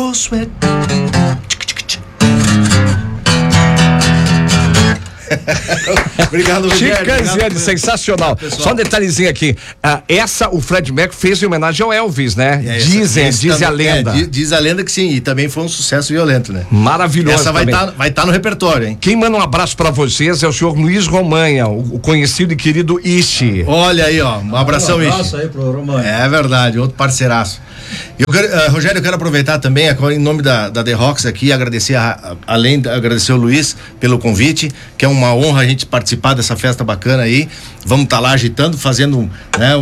no sweat. Obrigado, Rogério. Sensacional. Pessoal. Só um detalhezinho aqui. O Fred Mercury fez em homenagem ao Elvis, né? Diz a lenda. Diz a lenda que sim, e também foi um sucesso violento, né? Maravilhoso. Essa vai estar no repertório, hein? Quem manda um abraço pra vocês é o senhor Luiz Romanha, o conhecido e querido Ishi. Olha aí, ó. Um abração, Ishi. Um abraço aí pro Romanha. É verdade, outro parceiraço. Rogério, eu quero aproveitar também, em nome da The Rocks aqui, agradecer agradecer o Luiz pelo convite, que é uma honra a gente participar dessa festa bacana aí. Vamos estar lá agitando, fazendo, né,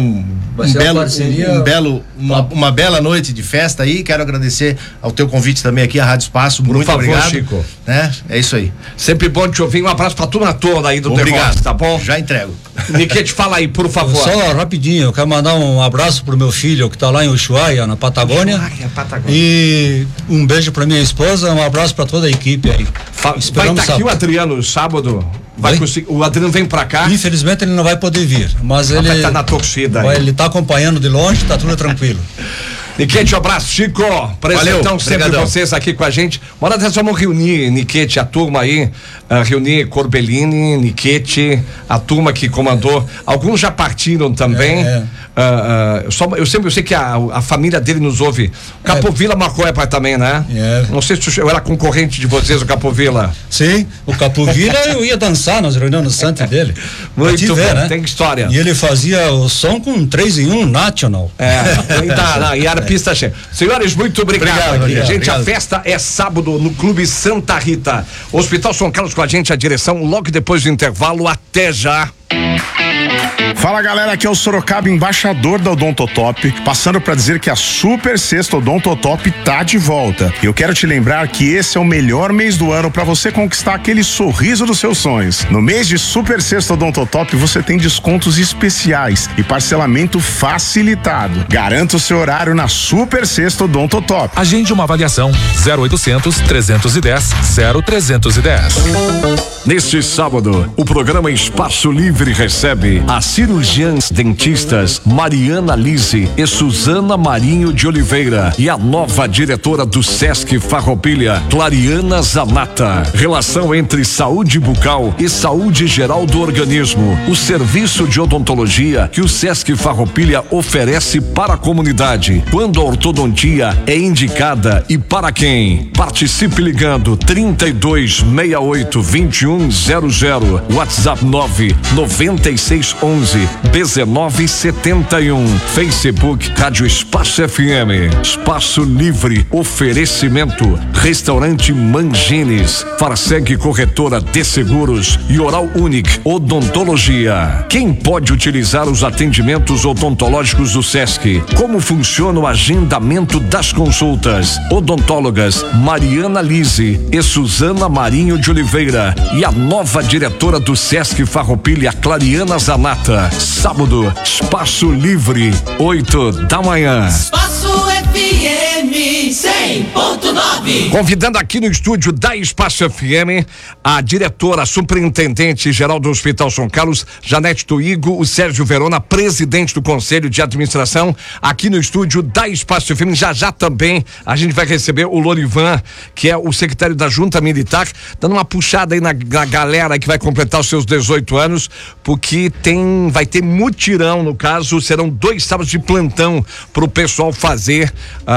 uma bela noite de festa aí. Quero agradecer ao teu convite também aqui, a Rádio Espaço. Muito favor, obrigado, Chico. Né? É isso aí. Sempre bom te ouvir. Um abraço pra turma toda aí do The Rocks, tá bom? Já entrego. Niquete, fala aí, por favor. Só rapidinho, eu quero mandar um abraço pro meu filho que tá lá em Ushuaia, na Patagônia. E um beijo pra minha esposa, um abraço pra toda a equipe aí. Vai estar aqui o Adriano sábado? O Adriano vem pra cá? Infelizmente ele não vai poder vir, mas ele vai estar na torcida aí. Ele tá acompanhando de longe, tá tudo tranquilo. Niquete, um abraço, Chico. Presentão sempre vocês aqui com a gente. Bora nós vamos reunir, Niquete, a turma aí, reunir Corbellini, Niquete, a turma que comandou. Alguns já partiram também. Eu sei que a família dele nos ouve. Capovilla marcou também, né? Não sei se eu era concorrente de vocês, o Capovilla. Sim, o Capovilla eu ia dançar nas reuniões no Santo dele. Muito bom, né? Tem história. E ele fazia o som com 3-em-1 National. E era pista cheia. Senhores, muito obrigado. A festa é sábado no Clube Santa Rita. Hospital São Carlos com a gente, a direção, logo depois do intervalo. Até já. Fala galera, aqui é o Sorocaba, embaixador da Odontotop, passando para dizer que a Super Sexta Odontotop tá de volta. Eu quero te lembrar que esse é o melhor mês do ano para você conquistar aquele sorriso dos seus sonhos. No mês de Super Sexta Odontotop você tem descontos especiais e parcelamento facilitado. Garanta o seu horário na Super Sexta Odontotop. Agende uma avaliação 0800 310 0310. Neste sábado, o programa Espaço Livre recebe as cirurgiãs dentistas Mariana Lise e Suzana Marinho de Oliveira e a nova diretora do Sesc Farroupilha, Clariana Zanata. Relação entre saúde bucal e saúde geral do organismo. O serviço de odontologia que o Sesc Farroupilha oferece para a comunidade. Quando a ortodontia é indicada e para quem? Participe ligando 3268-2100, WhatsApp 99611-1971, Facebook Rádio Espaço FM, Espaço Livre, oferecimento Restaurante Mangines, Farseg Corretora de Seguros e Oral Unique Odontologia. Quem pode utilizar os atendimentos odontológicos do Sesc? Como funciona o agendamento das consultas? Odontólogas Mariana Lise e Suzana Marinho de Oliveira e a nova diretora do Sesc Farroupilha, Clariana Zanata. Sábado, Espaço Livre, 8h. Espaço FM 100.9. Convidando aqui no estúdio da Espaço FM a diretora, superintendente geral do Hospital São Carlos, Janete Tuigo, o Sérgio Verona, presidente do Conselho de Administração, aqui no estúdio da Espaço FM. Já também a gente vai receber o Lorivan, que é o secretário da Junta Militar, dando uma puxada aí na galera que vai completar os seus 18 anos, porque vai ter mutirão, no caso, serão 2 sábados de plantão pro pessoal fazer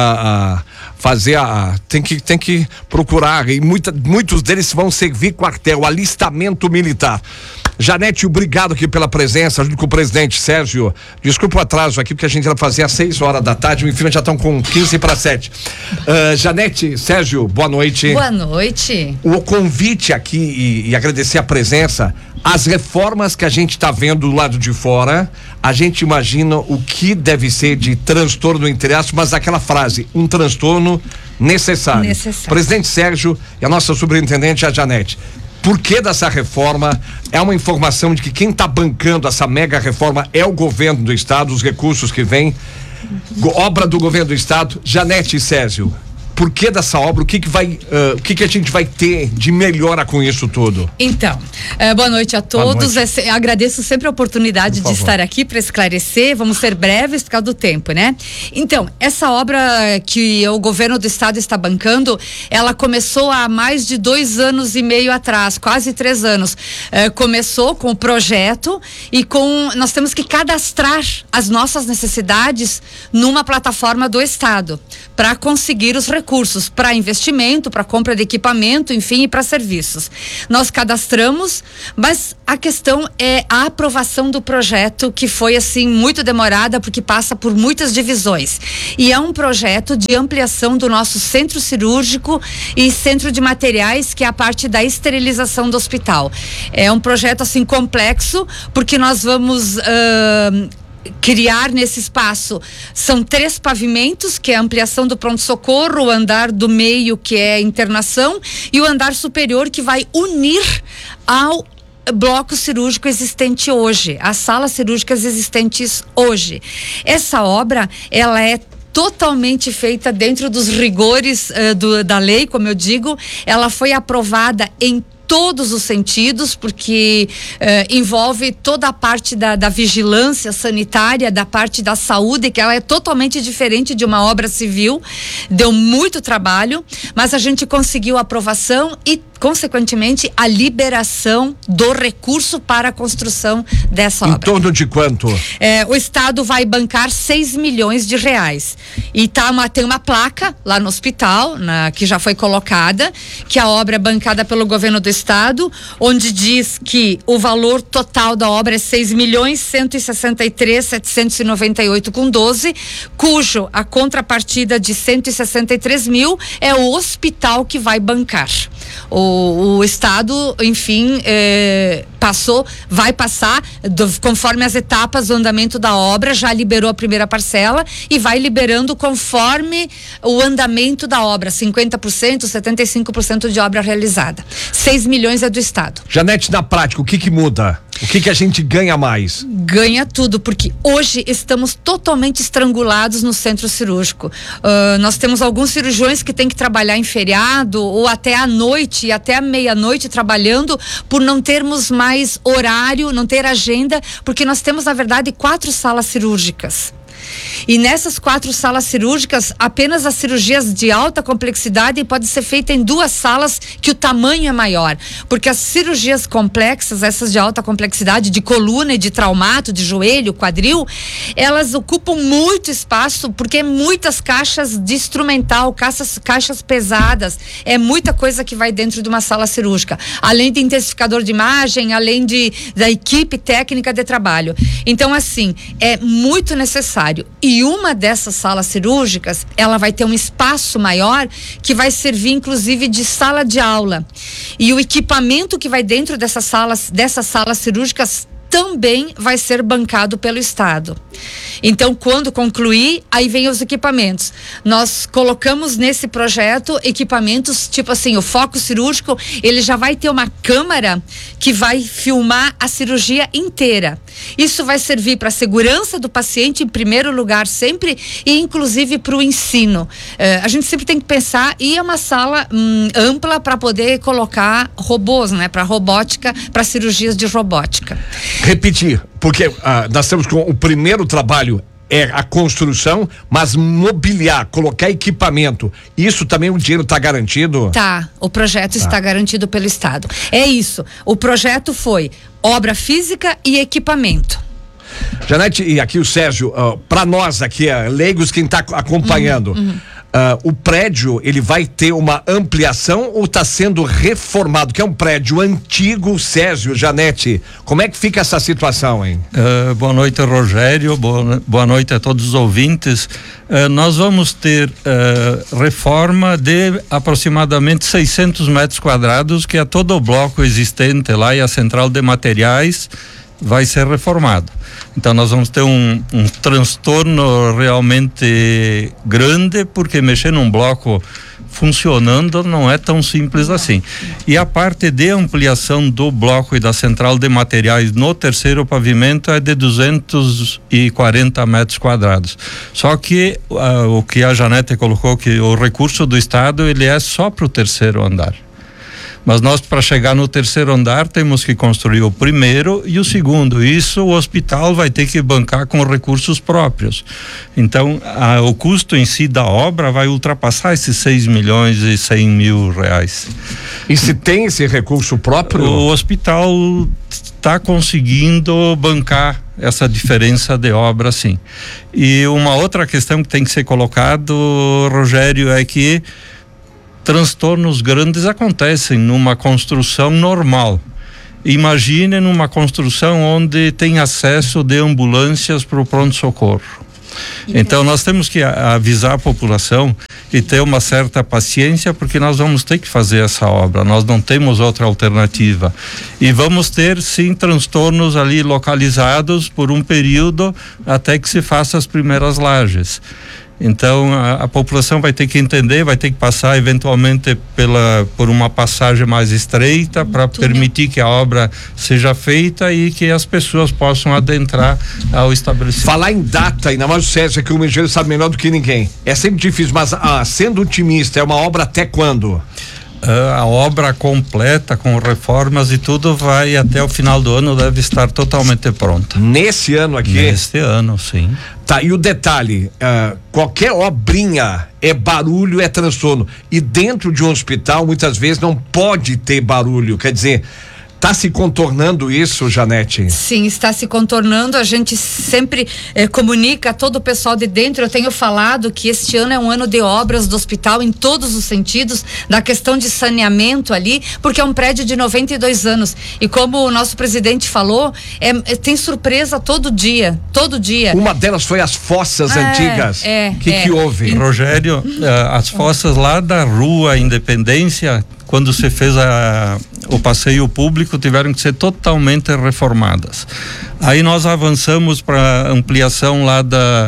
tem que procurar, e muitos deles vão servir quartel, alistamento militar. Janete, obrigado aqui pela presença, junto com o presidente Sérgio. Desculpa o atraso aqui, porque a gente ia fazer às 6h da tarde, enfim, já estão com 6:45. Janete, Sérgio, boa noite. Boa noite. O convite aqui e agradecer a presença. As reformas que a gente está vendo do lado de fora, a gente imagina o que deve ser de transtorno entre aspas, mas aquela frase, um transtorno necessário. Presidente Sérgio e a nossa superintendente, a Janete. Por que dessa reforma? É uma informação de que quem está bancando essa mega reforma é o governo do estado, os recursos que vêm, obra do governo do estado. Janete e Sérgio, porquê dessa obra, o que a gente vai ter de melhora com isso tudo? Então, boa noite a todos. Agradeço sempre a oportunidade de estar aqui para esclarecer. Vamos ser breves por causa do tempo, né? Então, essa obra que o governo do estado está bancando, ela começou há mais de 2 anos e meio atrás, quase 3 anos. Começou com o projeto e nós temos que cadastrar as nossas necessidades numa plataforma do estado para conseguir os recursos para investimento, para compra de equipamento, enfim, e para serviços. Nós cadastramos, mas a questão é a aprovação do projeto, que foi assim muito demorada porque passa por muitas divisões. E é um projeto de ampliação do nosso centro cirúrgico e centro de materiais, que é a parte da esterilização do hospital. É um projeto assim complexo, porque nós vamos criar nesse espaço, são 3 pavimentos, que é a ampliação do pronto-socorro, o andar do meio, que é a internação, e o andar superior, que vai unir ao bloco cirúrgico existente hoje, as salas cirúrgicas existentes hoje. Essa obra, ela é totalmente feita dentro dos rigores da lei, como eu digo. Ela foi aprovada em todos os sentidos, porque envolve toda a parte da vigilância sanitária, da parte da saúde, que ela é totalmente diferente de uma obra civil. Deu muito trabalho, mas a gente conseguiu a aprovação e, consequentemente, a liberação do recurso para a construção dessa obra. Em torno de quanto? O estado vai bancar 6 milhões de reais. E tem uma placa lá no hospital, que já foi colocada, que a obra é bancada pelo governo do estado, onde diz que o valor total da obra é 6.163.798,12, cujo a contrapartida de 163 mil é o hospital que vai bancar. O estado, enfim, vai passar conforme as etapas do andamento da obra, já liberou a primeira parcela e vai liberando conforme o andamento da obra, 50%, 75% de obra realizada. 6 milhões é do estado. Janete, na prática, o que muda? O que a gente ganha mais? Ganha tudo, porque hoje estamos totalmente estrangulados no centro cirúrgico. Nós temos alguns cirurgiões que têm que trabalhar em feriado ou até à noite e até à meia-noite trabalhando, por não termos mais horário, não ter agenda, porque nós temos, na verdade, 4 salas cirúrgicas. E nessas 4 salas cirúrgicas, apenas as cirurgias de alta complexidade podem ser feitas em 2 salas, que o tamanho é maior, porque as cirurgias complexas, essas de alta complexidade, de coluna e de traumato, de joelho, quadril, elas ocupam muito espaço, porque é muitas caixas de instrumental, caixas pesadas, é muita coisa que vai dentro de uma sala cirúrgica, além de intensificador de imagem, além da equipe técnica de trabalho. Então, assim, é muito necessário. E uma dessas salas cirúrgicas, ela vai ter um espaço maior, que vai servir inclusive de sala de aula. E o equipamento que vai dentro dessas salas cirúrgicas também vai ser bancado pelo estado. Então, quando concluir, aí vem os equipamentos. Nós colocamos nesse projeto equipamentos, tipo assim, o foco cirúrgico, ele já vai ter uma câmera que vai filmar a cirurgia inteira. Isso vai servir para a segurança do paciente, em primeiro lugar, sempre, e inclusive para o ensino. A gente sempre tem que pensar, e é uma sala ampla para poder colocar robôs, né? Para robótica, para cirurgias de robótica. Repetir, porque nós temos com o primeiro trabalho é a construção, mas mobiliar, colocar equipamento, isso também o dinheiro está garantido? Tá, o projeto está garantido pelo estado. É isso, o projeto foi obra física e equipamento. Janete, e aqui o Sérgio, para nós aqui, leigos, quem está acompanhando, o prédio, ele vai ter uma ampliação ou está sendo reformado? Que é um prédio antigo, Sérgio, Janete, como é que fica essa situação, hein? Boa noite, Rogério, boa noite a todos os ouvintes. Nós vamos ter reforma de aproximadamente 600 metros quadrados, que é todo o bloco existente lá, e a central de materiais vai ser reformado. Então nós vamos ter um transtorno realmente grande, porque mexer num bloco funcionando, não é tão simples assim. E a parte de ampliação do bloco e da central de materiais no terceiro pavimento é de 240 metros quadrados. Só que o que a Janete colocou, que o recurso do Estado, ele é só para o terceiro andar. Mas nós, para chegar no terceiro andar, temos que construir o primeiro e o segundo. Isso o hospital vai ter que bancar com recursos próprios. Então, o custo em si da obra vai ultrapassar esses 6.100.000 reais. E se tem esse recurso próprio? O hospital está conseguindo bancar essa diferença de obra, sim. E uma outra questão que tem que ser colocado, Rogério, é que transtornos grandes acontecem numa construção normal. Imagine numa construção onde tem acesso de ambulâncias para o pronto-socorro. Então nós temos que avisar a população e ter uma certa paciência, porque nós vamos ter que fazer essa obra, nós não temos outra alternativa. E vamos ter sim transtornos ali localizados por um período até que se faça as primeiras lajes. Então a população vai ter que entender, vai ter que passar eventualmente por uma passagem mais estreita para permitir que a obra seja feita e que as pessoas possam adentrar ao estabelecimento. Falar em data, ainda mais o Sérgio, que o engenheiro sabe melhor do que ninguém. É sempre difícil, mas sendo otimista, é uma obra até quando? A obra completa, com reformas e tudo, vai até o final do ano, deve estar totalmente pronta. Nesse ano aqui? Neste ano, sim. Tá, e o detalhe, qualquer obrinha é barulho, é transtorno. E dentro de um hospital, muitas vezes, não pode ter barulho. Quer dizer, está se contornando isso, Janete? Sim, está se contornando. A gente sempre comunica a todo o pessoal de dentro. Eu tenho falado que este ano é um ano de obras do hospital em todos os sentidos, da questão de saneamento ali, porque é um prédio de 92 anos. E como o nosso presidente falou, tem surpresa todo dia. Uma delas foi as fossas antigas. Que houve? Rogério, as fossas lá da Rua Independência, quando se fez o passeio público, tiveram que ser totalmente reformadas. Aí nós avançamos para ampliação lá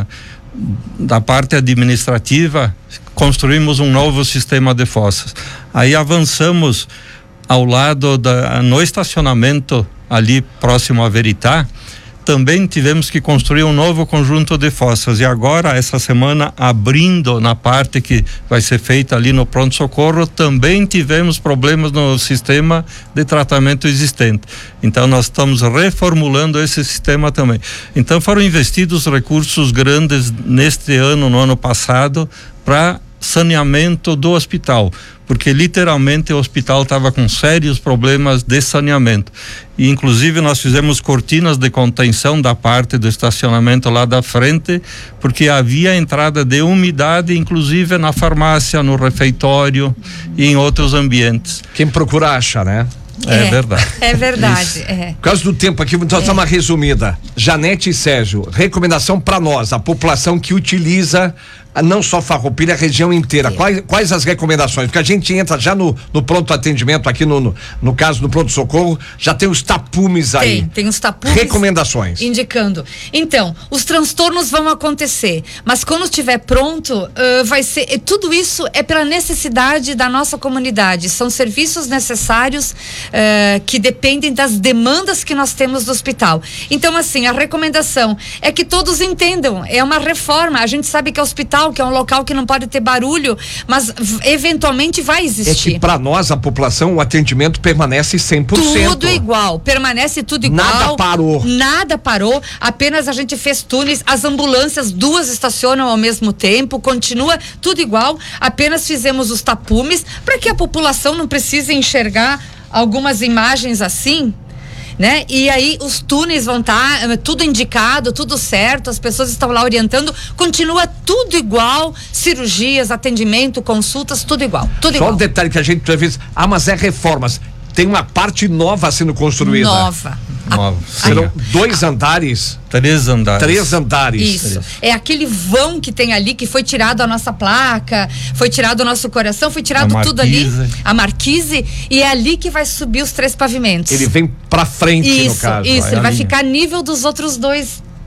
da parte administrativa, construímos um novo sistema de fossas. Aí avançamos ao lado no estacionamento ali próximo à Veritá, também tivemos que construir um novo conjunto de fossas, e agora essa semana, abrindo na parte que vai ser feita ali no pronto-socorro, também tivemos problemas no sistema de tratamento existente. Então nós estamos reformulando esse sistema também. Então foram investidos recursos grandes neste ano, no ano passado, para saneamento do hospital, porque literalmente o hospital estava com sérios problemas de saneamento, e inclusive nós fizemos cortinas de contenção da parte do estacionamento lá da frente, porque havia entrada de umidade, inclusive na farmácia, no refeitório e em outros ambientes. Quem procura acha, né? É verdade. É verdade. Por causa do tempo aqui, vamos dar uma resumida. Janete e Sérgio, recomendação para nós, a população que utiliza não só Farroupilha, a região inteira. Quais as recomendações? Porque a gente entra já no pronto atendimento aqui no caso do pronto-socorro, já tem os tapumes aí. Tem os tapumes. Recomendações. Indicando. Então, os transtornos vão acontecer, mas quando estiver pronto, vai ser, tudo isso é pela necessidade da nossa comunidade. São serviços necessários que dependem das demandas que nós temos do hospital. Então, assim, a recomendação é que todos entendam, é uma reforma. A gente sabe que é hospital, que é um local que não pode ter barulho, mas eventualmente vai existir. É que para nós, a população, o atendimento permanece 100%. Tudo igual, permanece tudo igual. Nada parou, apenas a gente fez túneis, as ambulâncias, 2 estacionam ao mesmo tempo, continua tudo igual, apenas fizemos os tapumes para que a população não precise enxergar algumas imagens assim, né? E aí os túneis vão estar tudo indicado, tudo certo, as pessoas estão lá orientando, continua tudo igual, cirurgias, atendimento, consultas, tudo igual, tudo igual. Só um detalhe que a gente às vezes, mas é reformas. Tem uma parte nova sendo construída. Nova. Serão 2 andares? 3 andares. 3 andares. Isso. É aquele vão que tem ali, que foi tirado a nossa placa, foi tirado o nosso coração, foi tirado tudo ali. A marquise, e é ali que vai subir os 3 pavimentos. Ele vem pra frente, isso, no caso. Isso, ele vai ficar a nível dos outros 2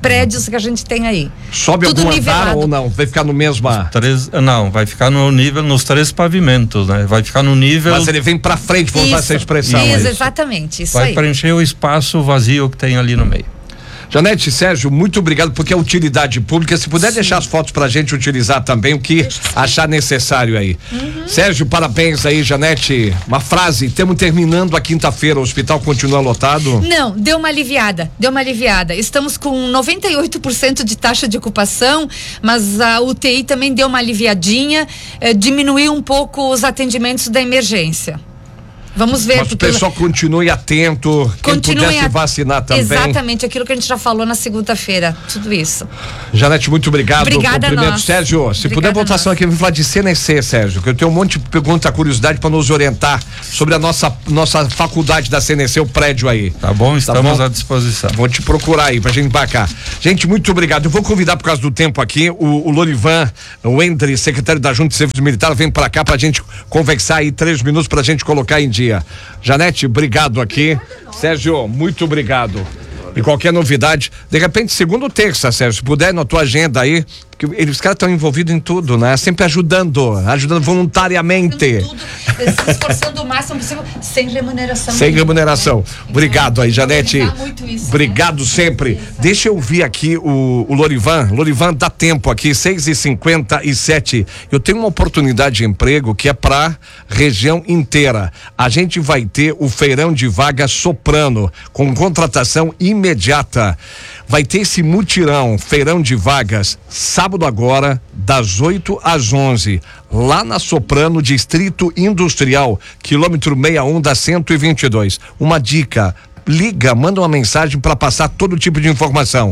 prédios que a gente tem aí. Sobe Tudo algum andar nivelado. ou não? Vai ficar no mesmo... Não, vai ficar no nível, nos 3 pavimentos, né? Vai ficar no nível... Mas ele vem pra frente, vou usar essa expressão. Isso, exatamente, isso vai aí. preencher o espaço vazio que tem ali no meio. Janete, Sérgio, muito obrigado, porque é utilidade pública. Se puder deixar as fotos pra gente utilizar também, o que achar necessário aí. Sérgio, parabéns aí, Janete. Uma frase, estamos terminando a quinta-feira, o hospital continua lotado? Não, deu uma aliviada. Estamos com 98% de taxa de ocupação, mas a UTI também deu uma aliviadinha, diminuiu um pouco os atendimentos da emergência. Vamos ver. Mas o pessoal continue atento, quem puder se vacinar também. Exatamente, aquilo que a gente já falou na segunda-feira, tudo isso. Janete, muito obrigado. Obrigada a nós. Sérgio, se puder voltar aqui, eu vou falar de CNC, Sérgio, que eu tenho um monte de pergunta, curiosidade para nos orientar sobre a nossa faculdade da CNC, o prédio aí. Tá bom, estamos à disposição. Vou te procurar aí pra gente embarcar. Gente, muito obrigado. Eu vou convidar por causa do tempo aqui o Lorivan, o Endre, secretário da Junta de Serviço Militar, vem pra cá pra gente conversar aí 3 minutos pra gente colocar em dia. Janete, obrigado aqui. Sérgio, muito obrigado. E qualquer novidade, de repente, segunda ou terça, Sérgio, se puder na tua agenda aí, porque os caras estão envolvidos em tudo, né? Sempre ajudando voluntariamente. Tudo, se esforçando o máximo possível, sem remuneração. Sem remuneração. Obrigado aí, Janete. Isso, obrigado sempre. Deixa eu ouvir aqui o Lorivan. Lorivan, dá tempo aqui, 6h57. Eu tenho uma oportunidade de emprego que é pra região inteira. A gente vai ter o feirão de vagas Soprano, com contratação imediata. Vai ter esse mutirão, feirão de vagas, sábado agora, das 8 às 11, lá na Soprano, Distrito Industrial, quilômetro 61 da 122. Uma dica: liga, manda uma mensagem para passar todo tipo de informação.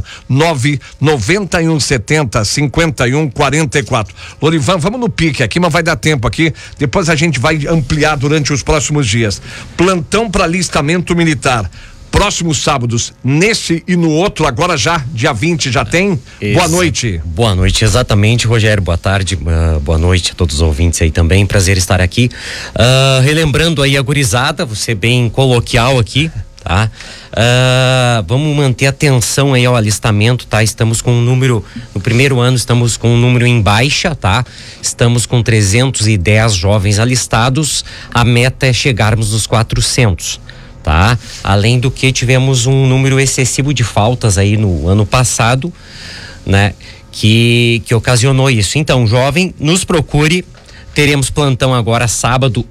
99170-5144. Lorivan, vamos no pique aqui, mas vai dar tempo aqui. Depois a gente vai ampliar durante os próximos dias. Plantão para alistamento militar. Próximos sábados, nesse e no outro, agora já, dia 20, já tem? Isso. Boa noite. Boa noite, exatamente, Rogério, boa tarde, boa noite a todos os ouvintes aí também, prazer estar aqui. Relembrando aí a gurizada, você bem coloquial aqui, tá? Vamos manter atenção aí ao alistamento, tá? Estamos com um número, no primeiro ano estamos com um número em baixa, tá? Estamos com 310 jovens alistados, a meta é chegarmos nos 400. Tá? Além do que tivemos um número excessivo de faltas aí no ano passado, né? Que ocasionou isso. Então, jovem, nos procure. Teremos plantão agora sábado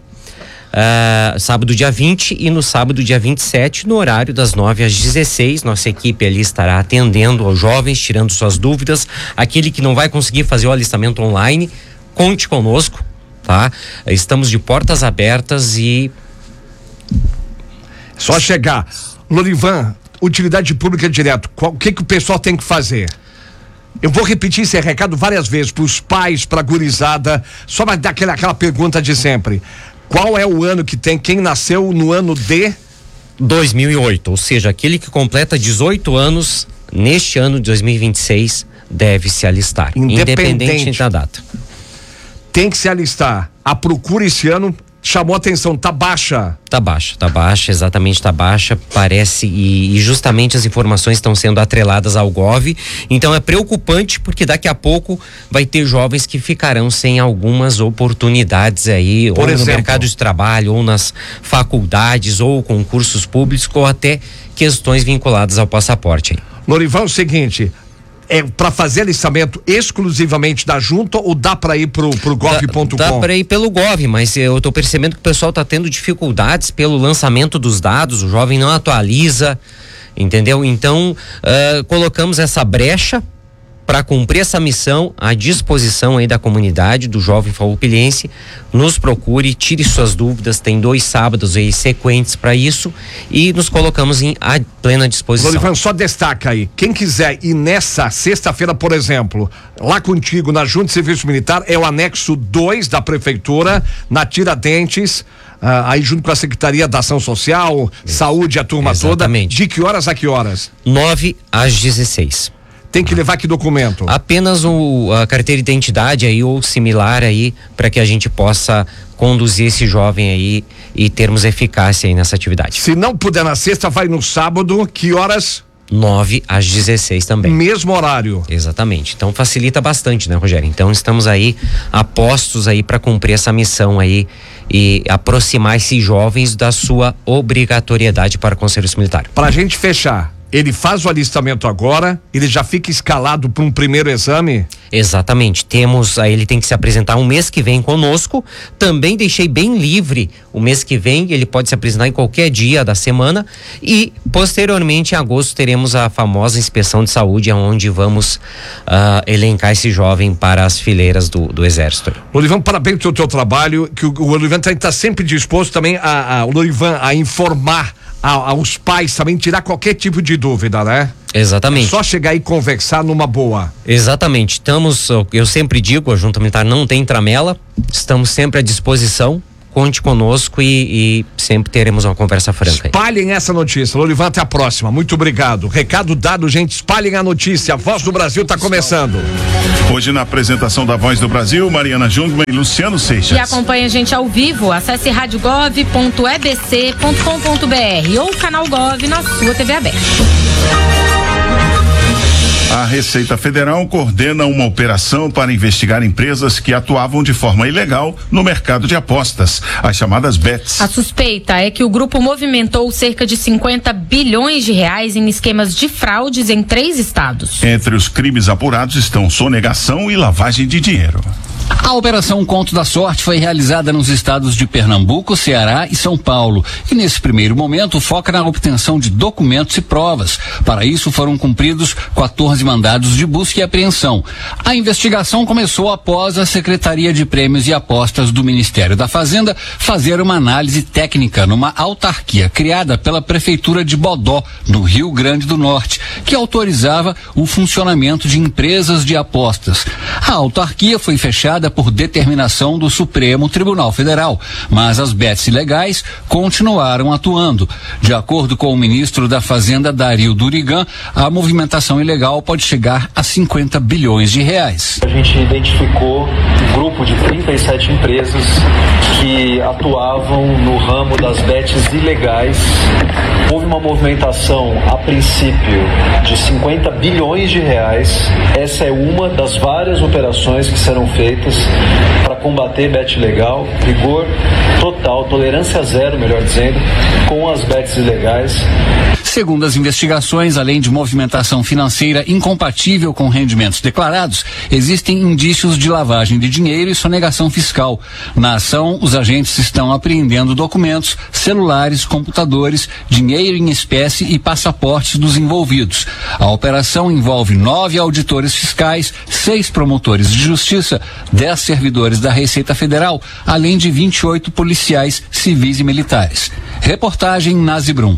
dia 20 e no sábado dia 27, no horário das 9 às 16. Nossa equipe ali estará atendendo aos jovens, tirando suas dúvidas. Aquele que não vai conseguir fazer o alistamento online, conte conosco, tá? Estamos de portas abertas e só chegar. Lorivan, utilidade pública direto, o que o pessoal tem que fazer? Eu vou repetir esse recado várias vezes para os pais, para a gurizada, só vai dar aquela pergunta de sempre. Qual é o ano que tem quem nasceu no ano de 2008, ou seja, aquele que completa 18 anos neste ano de 2026 deve se alistar, independente da data. Tem que se alistar. A procura esse ano chamou atenção, tá baixa, exatamente, tá baixa, parece, e justamente as informações estão sendo atreladas ao Gov, então é preocupante porque daqui a pouco vai ter jovens que ficarão sem algumas oportunidades aí, ou no mercado de trabalho, ou nas faculdades, ou concursos públicos, ou até questões vinculadas ao passaporte. Lorivan, é o seguinte, é para fazer alistamento exclusivamente da junta ou dá para ir pro gov.com? Dá para ir pelo Gov, mas eu tô percebendo que o pessoal tá tendo dificuldades pelo lançamento dos dados, o jovem não atualiza, entendeu? Então, colocamos essa brecha para cumprir essa missão à disposição aí da comunidade, do jovem farroupilhense. Nos procure, tire suas dúvidas, tem 2 sábados aí sequentes para isso e nos colocamos à plena disposição. Lorivan, só destaca aí, quem quiser ir nessa sexta-feira, por exemplo, lá contigo na Junta de Serviço Militar, é o anexo 2 da Prefeitura, na Tiradentes, aí junto com a Secretaria da Ação Social, Saúde, a turma exatamente. Toda. De que horas a que horas? 9 às 16. Tem que levar que documento? Apenas a carteira de identidade aí ou similar aí, para que a gente possa conduzir esse jovem aí e termos eficácia aí nessa atividade. Se não puder na sexta, vai no sábado, que horas? 9 às 16 também. Mesmo horário. Exatamente. Então facilita bastante, né, Rogério? Então estamos aí apostos aí para cumprir essa missão aí e aproximar esses jovens da sua obrigatoriedade para com o serviço militar. Pra gente fechar, ele faz o alistamento agora, ele já fica escalado para um primeiro exame? Exatamente, ele tem que se apresentar um mês que vem conosco, também deixei bem livre o mês que vem, ele pode se apresentar em qualquer dia da semana e posteriormente em agosto teremos a famosa inspeção de saúde, onde vamos elencar esse jovem para as fileiras do Exército. Lorivan, parabéns pelo teu trabalho, que o Lorivan está sempre disposto também o Lorivan a informar aos pais também, tirar qualquer tipo de dúvida, né? Exatamente. É só chegar e conversar numa boa. Exatamente. Eu sempre digo, a Junta Militar não tem tramela, estamos sempre à disposição, conte conosco e sempre teremos uma conversa franca. Espalhem essa notícia. Lorivan, até a próxima. Muito obrigado. Recado dado, gente. Espalhem a notícia. A Voz do Brasil está começando. Hoje na apresentação da Voz do Brasil, Mariana Jungmann e Luciano Seixas. E acompanha a gente ao vivo. Acesse radiogov.ebc.com.br ou canal Gov na sua TV aberta. A Receita Federal coordena uma operação para investigar empresas que atuavam de forma ilegal no mercado de apostas, as chamadas bets. A suspeita é que o grupo movimentou cerca de 50 bilhões de reais em esquemas de fraudes em 3 estados. Entre os crimes apurados estão sonegação e lavagem de dinheiro. A Operação Conto da Sorte foi realizada nos estados de Pernambuco, Ceará e São Paulo. E nesse primeiro momento foca na obtenção de documentos e provas. Para isso foram cumpridos 14 mandados de busca e apreensão. A investigação começou após a Secretaria de Prêmios e Apostas do Ministério da Fazenda fazer uma análise técnica numa autarquia criada pela Prefeitura de Bodó, no Rio Grande do Norte, que autorizava o funcionamento de empresas de apostas. A autarquia foi fechada por determinação do Supremo Tribunal Federal, mas as bets ilegais continuaram atuando. De acordo com o ministro da Fazenda, Dario Durigan, a movimentação ilegal pode chegar a 50 bilhões de reais. A gente identificou um grupo de 37 empresas que atuavam no ramo das bets ilegais. Houve uma movimentação, a princípio, de 50 bilhões de reais. Essa é uma das várias operações que serão feitas para combater bet ilegal, rigor total, tolerância zero, melhor dizendo, com as bets ilegais. Segundo as investigações, além de movimentação financeira incompatível com rendimentos declarados, existem indícios de lavagem de dinheiro e sonegação fiscal. Na ação, os agentes estão apreendendo documentos, celulares, computadores, dinheiro em espécie e passaportes dos envolvidos. A operação envolve 9 auditores fiscais, 6 promotores de justiça, 10 servidores da Receita Federal, além de 28 policiais civis e militares. Reportagem Nazi Brum.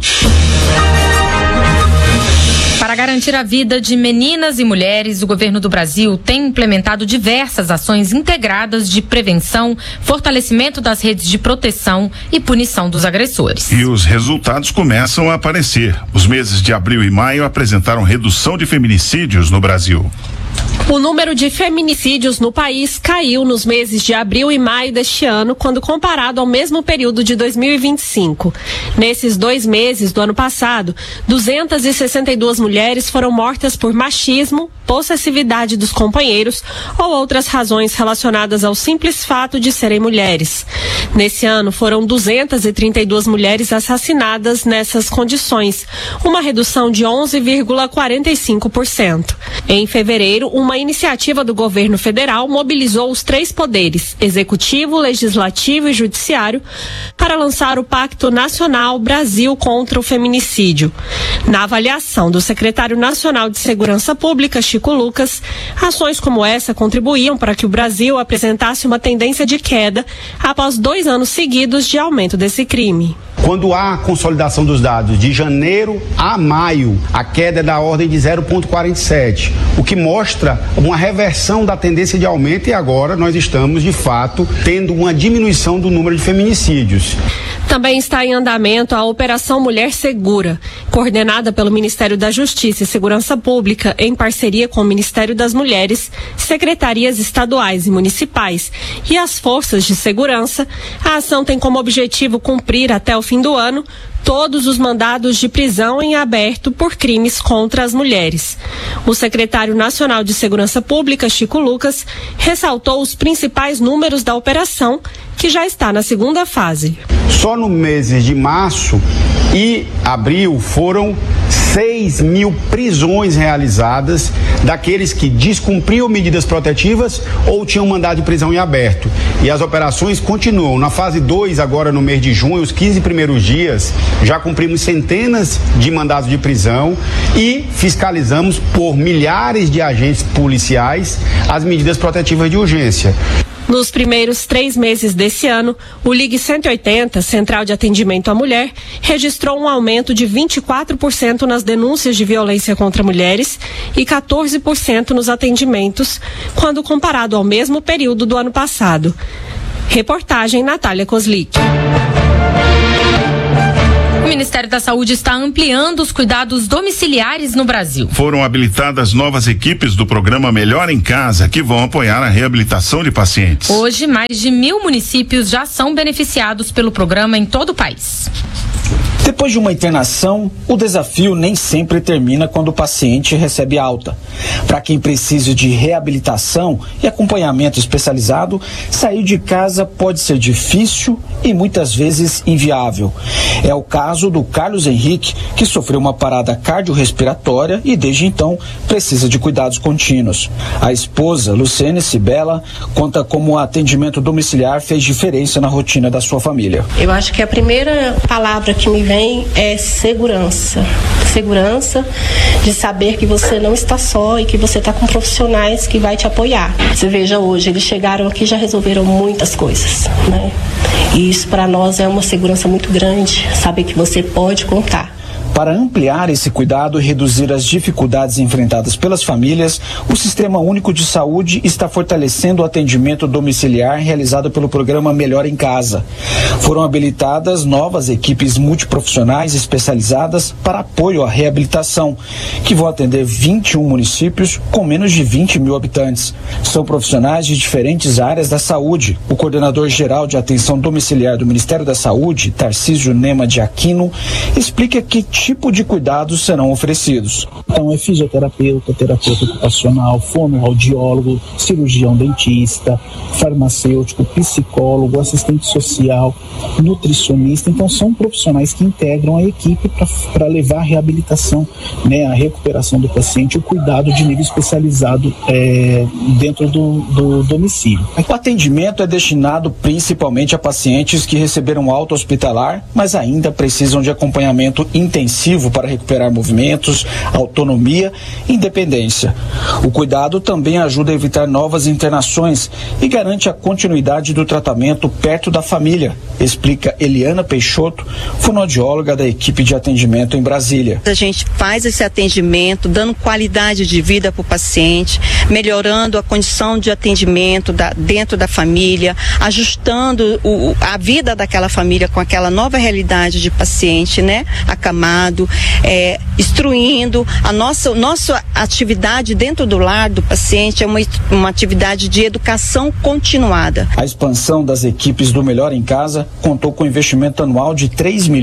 Para garantir a vida de meninas e mulheres, o governo do Brasil tem implementado diversas ações integradas de prevenção, fortalecimento das redes de proteção e punição dos agressores. E os resultados começam a aparecer. Os meses de abril e maio apresentaram redução de feminicídios no Brasil. O número de feminicídios no país caiu nos meses de abril e maio deste ano, quando comparado ao mesmo período de 2025. Nesses 2 meses do ano passado, 262 mulheres foram mortas por machismo, possessividade dos companheiros ou outras razões relacionadas ao simples fato de serem mulheres. Nesse ano, foram 232 mulheres assassinadas nessas condições, uma redução de 11,45%. Em fevereiro, uma iniciativa do governo federal mobilizou os 3 poderes, executivo, legislativo e judiciário, para lançar o Pacto Nacional Brasil contra o Feminicídio. Na avaliação do secretário nacional de Segurança Pública, Chico Lucas, ações como essa contribuíam para que o Brasil apresentasse uma tendência de queda após 2 anos seguidos de aumento desse crime. Quando há consolidação dos dados de janeiro a maio, a queda é da ordem de 0,47, o que mostra uma reversão da tendência de aumento, e agora nós estamos, de fato, tendo uma diminuição do número de feminicídios. Também está em andamento a Operação Mulher Segura, coordenada pelo Ministério da Justiça e Segurança Pública em parceria com o Ministério das Mulheres, secretarias estaduais e municipais e as forças de segurança. A ação tem como objetivo cumprir até o fim do ano todos os mandados de prisão em aberto por crimes contra as mulheres. O secretário nacional de Segurança Pública, Chico Lucas, ressaltou os principais números da operação, que já está na segunda fase. Só no meses de março e abril foram 6 mil prisões realizadas daqueles que descumpriam medidas protetivas ou tinham mandado de prisão em aberto. E as operações continuam. Na fase 2, agora no mês de junho, os 15 primeiros dias, já cumprimos centenas de mandados de prisão e fiscalizamos por milhares de agentes policiais as medidas protetivas de urgência. Nos primeiros 3 meses desse ano, o Ligue 180, Central de Atendimento à Mulher, registrou um aumento de 24% nas denúncias de violência contra mulheres e 14% nos atendimentos, quando comparado ao mesmo período do ano passado. Reportagem Natália Kozlik. O Ministério da Saúde está ampliando os cuidados domiciliares no Brasil. Foram habilitadas novas equipes do programa Melhor em Casa, que vão apoiar a reabilitação de pacientes. Hoje, mais de 1.000 municípios já são beneficiados pelo programa em todo o país. Depois de uma internação, o desafio nem sempre termina quando o paciente recebe alta. Para quem precisa de reabilitação e acompanhamento especializado, sair de casa pode ser difícil e muitas vezes inviável. É o caso do Carlos Henrique, que sofreu uma parada cardiorrespiratória e desde então precisa de cuidados contínuos. A esposa, Luciene Cibela, conta como o atendimento domiciliar fez diferença na rotina da sua família. Eu acho que a primeira palavra que me vem é segurança. Segurança de saber que você não está só e que você está com profissionais que vai te apoiar. Você veja hoje, eles chegaram aqui e já resolveram muitas coisas, né? E isso para nós é uma segurança muito grande, saber que você pode contar. Para ampliar esse cuidado e reduzir as dificuldades enfrentadas pelas famílias, o Sistema Único de Saúde está fortalecendo o atendimento domiciliar realizado pelo programa Melhor em Casa. Foram habilitadas novas equipes multiprofissionais especializadas para apoio à reabilitação, que vão atender 21 municípios com menos de 20 mil habitantes. São profissionais de diferentes áreas da saúde. O coordenador-geral de atenção domiciliar do Ministério da Saúde, Tarcísio Nema de Aquino, explica que tipo de cuidados serão oferecidos. Então é fisioterapeuta, terapeuta ocupacional, fonoaudiólogo, cirurgião dentista, farmacêutico, psicólogo, assistente social, nutricionista. Então são profissionais que integram a equipe para levar a reabilitação, né, a recuperação do paciente, o cuidado de nível especializado dentro do domicílio. O atendimento é destinado principalmente a pacientes que receberam alta hospitalar, mas ainda precisam de acompanhamento intensivo para recuperar movimentos, autonomia e independência. O cuidado também ajuda a evitar novas internações e garante a continuidade do tratamento perto da família, explica Eliana Peixoto, fonoaudióloga da equipe de atendimento em Brasília. A gente faz esse atendimento dando qualidade de vida para o paciente, melhorando a condição de atendimento dentro da família, ajustando a vida daquela família com aquela nova realidade de paciente, né, acamado, instruindo. A nossa atividade dentro do lar do paciente é uma atividade de educação continuada. A expansão das equipes do Melhor em Casa contou com investimento anual de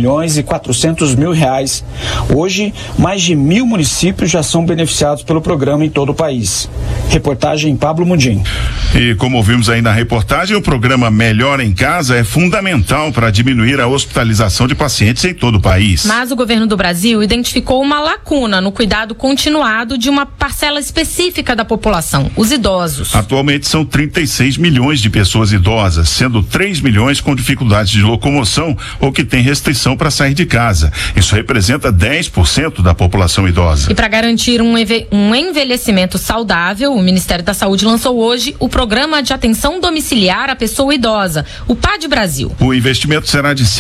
R$3.400.000. Hoje, mais de 1.000 municípios já são beneficiados pelo programa em todo o país. Reportagem Pablo Mundim. E como ouvimos aí na reportagem, o programa Melhor em Casa é fundamental para diminuir a hospitalização de pacientes em todo o país. Mas o governo do Brasil identificou uma lacuna no cuidado continuado de uma parcela específica da população, os idosos. Atualmente são 36 milhões de pessoas idosas, sendo 3 milhões com dificuldades de locomoção ou que têm restrição para sair de casa. Isso representa 10% da população idosa. E para garantir um envelhecimento saudável, o Ministério da Saúde lançou hoje o Programa de Atenção Domiciliar à Pessoa Idosa, o PAD Brasil. O investimento será de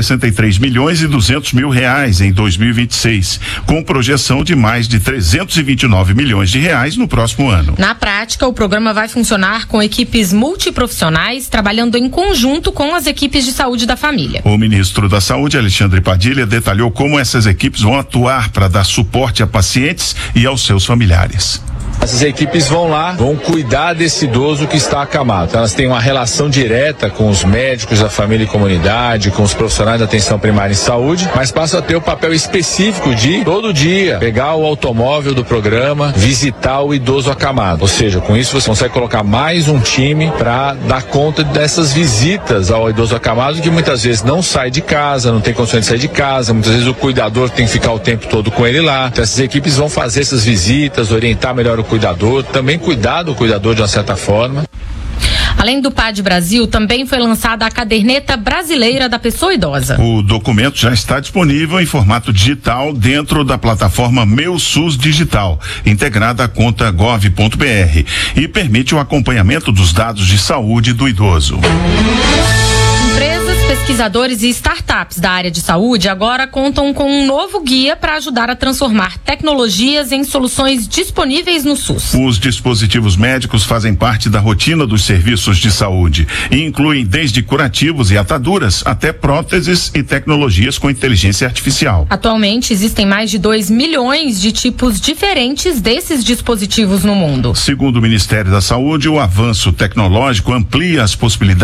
R$163.200.000 em 2026, com projeção de mais de 320 29 milhões de reais no próximo ano. Na prática, o programa vai funcionar com equipes multiprofissionais trabalhando em conjunto com as equipes de saúde da família. O ministro da Saúde, Alexandre Padilha, detalhou como essas equipes vão atuar para dar suporte a pacientes e aos seus familiares. Essas equipes vão lá, vão cuidar desse idoso que está acamado. Elas têm uma relação direta com os médicos da família e comunidade, com os profissionais da atenção primária em saúde, mas passam a ter o papel específico de, todo dia, pegar o automóvel do programa, visitar o idoso acamado. Ou seja, com isso você consegue colocar mais um time para dar conta dessas visitas ao idoso acamado, que muitas vezes não sai de casa, não tem condições de sair de casa, muitas vezes o cuidador tem que ficar o tempo todo com ele lá. Então essas equipes vão fazer essas visitas, orientar melhor o cuidador, também cuidar do cuidador de uma certa forma. Além do PAD Brasil, também foi lançada a caderneta brasileira da pessoa idosa. O documento já está disponível em formato digital dentro da plataforma Meu SUS Digital, integrada à conta gov.br, e permite o acompanhamento dos dados de saúde do idoso. Empresas, pesquisadores e startups da área de saúde agora contam com um novo guia para ajudar a transformar tecnologias em soluções disponíveis no SUS. Os dispositivos médicos fazem parte da rotina dos serviços de saúde e incluem desde curativos e ataduras até próteses e tecnologias com inteligência artificial. Atualmente existem mais de 2 milhões de tipos diferentes desses dispositivos no mundo. Segundo o Ministério da Saúde, o avanço tecnológico amplia as possibilidades